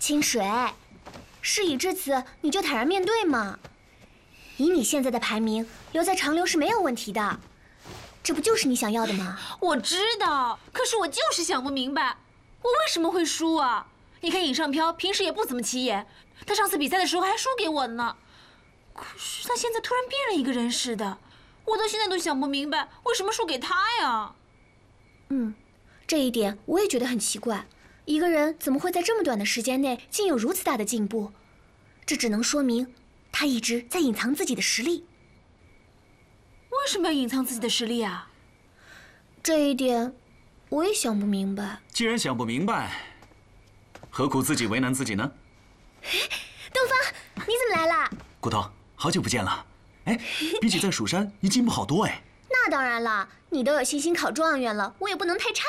清水，事已至此，你就坦然面对嘛。以你现在的排名，留在长留是没有问题的。这不就是你想要的吗？ 我知道，可是我就是想不明白，我为什么会输啊？你看尹尚飘平时也不怎么起眼，他上次比赛的时候还输给我呢。可是他现在突然变了一个人似的，我到现在都想不明白，为什么输给他呀？ 这一点我也觉得很奇怪。一个人怎么会在这么短的时间内竟有如此大的进步？这只能说明他一直在隐藏自己的实力。 为什么要隐藏自己的实力啊？ 这一点我也想不明白。 既然想不明白，何苦自己为难自己呢？ 东方，你怎么来了？ 骨头，好久不见了。哎，比起在蜀山，你进步好多哎。 那当然了，你都有信心考状元了，我也不能太差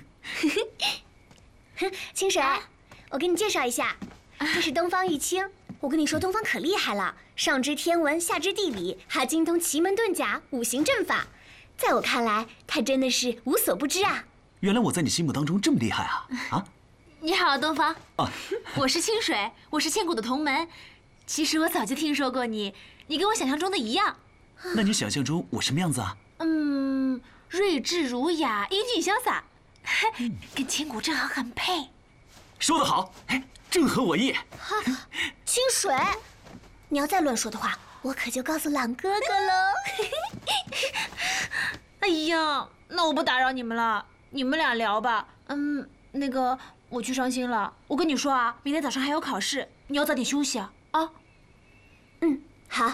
呀。清水，我给你介绍一下，这是东方玉清。我跟你说，东方可厉害了，上知天文，下知地理，还精通奇门遁甲、五行阵法。在我看来，他真的是无所不知啊。 原来我在你心目当中这么厉害啊！啊， 你好，东方。 啊， 我是清水，我是千古的同门。其实我早就听说过你，你跟我想象中的一样。 那你想象中我什么样子啊？ 睿智儒雅，英俊潇洒，跟千古正好很配。 说得好，哎，正合我意。 清水，你要再乱说的话，我可就告诉朗哥哥喽。 哎呀，那我不打扰你们了，你们俩聊吧。那个，我去上心了。我跟你说啊，明天早上还有考试，你要早点休息啊。啊。 好。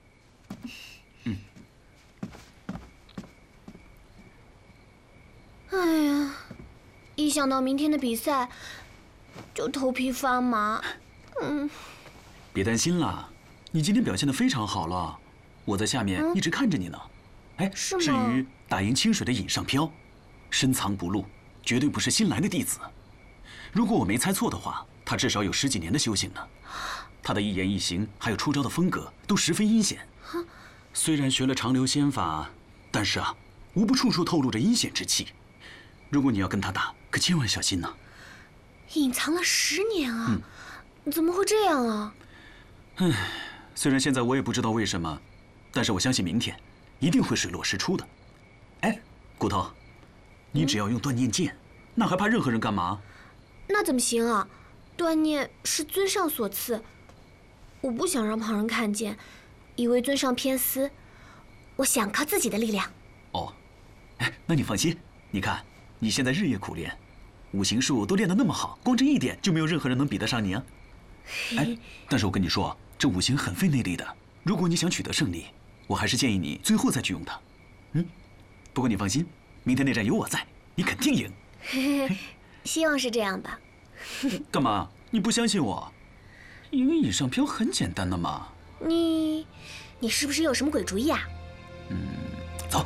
哎呀，一想到明天的比赛，就头皮发麻。 别担心啦，你今天表现得非常好了，我在下面一直看着你呢。哎， 是吗？ 至于打赢清水的尹尚飘，深藏不露，绝对不是新来的弟子。如果我没猜错的话，他至少有10几年的修行呢。他的一言一行还有出招的风格都十分阴险。虽然学了长流仙法，但是啊，无不处处透露着阴险之气。如果你要跟他打，可千万小心呐。 隐藏了10年啊，怎么会这样啊？ 虽然现在我也不知道为什么，但是我相信明天一定会水落石出的。哎，骨头，你只要用断念剑，那还怕任何人干嘛？ 那怎么行啊？断念是尊上所赐，我不想让旁人看见，以为尊上偏私。我想靠自己的力量。 哦，哎，那你放心，你看你现在日夜苦练，五行术都练得那么好，光这一点就没有任何人能比得上你啊。哎，但是我跟你说，这五行很费内力的。如果你想取得胜利，我还是建议你最后再去用它。不过你放心，明天内战有我在，你肯定赢。 希望是这样吧。 干嘛？你不相信我？因为尹尚飘很简单的嘛。 你是不是有什么鬼主意啊？ 走。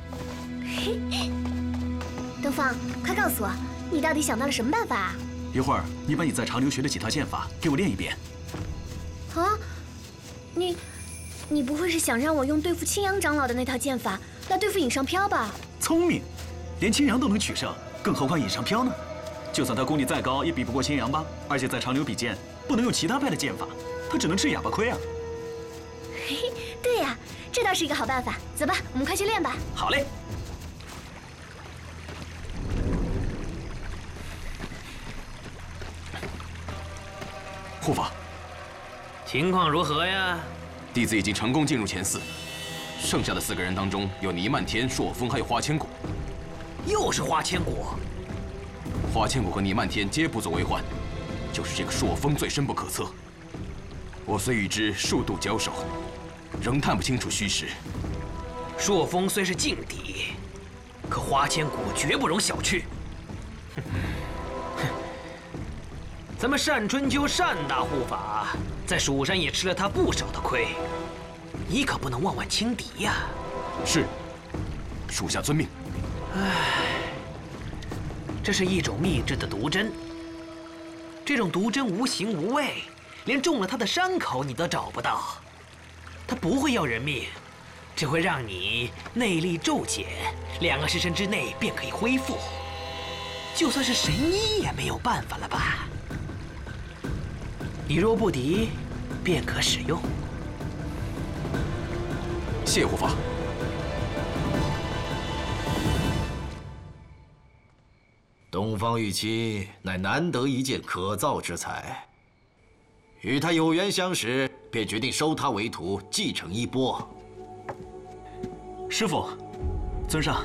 东方，快告诉我，你到底想到了什么办法啊？ 一会儿你把你在长留学的几套剑法给我练一遍。 啊，你不会是想让我用对付青阳长老的那套剑法来对付尹尚飘吧？ 聪明，连青阳都能取胜，更何况尹尚飘呢？就算他功力再高，也比不过青阳吧。而且在长留比剑，不能用其他派的剑法，他只能吃哑巴亏啊。 对呀，这倒是一个好办法。走吧，我们快去练吧。 好嘞。护法， 情况如何呀？ 弟子已经成功进入前4，剩下的4个人当中有倪漫天、朔风还有花千骨。 又是花千骨。 花千骨和倪漫天皆不足为患，就是这个朔风最深不可测。我虽与之数度交手，仍探不清楚虚实。 朔风虽是劲敌，可花千骨绝不容小觑。咱们单春秋单大护法在蜀山也吃了他不少的亏，你可不能望晚轻敌呀。 是，属下遵命。 这是一种秘制的毒针，这种毒针无形无味，连中了他的伤口你都找不到，它不会要人命，只会让你内力骤减，2个时辰之内便可以恢复。就算是神医也没有办法了吧？ 你若不敌，便可使用。 谢护法。 东方玉期乃难得一见可造之才，与他有缘相识，便决定收他为徒，继承衣钵。 师傅，尊上，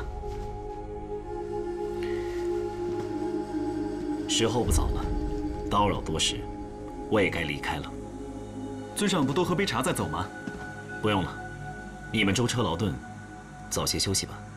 时候不早了，叨扰多时，我也该离开了。 尊上不多喝杯茶再走吗？ 不用了，你们舟车劳顿，早些休息吧。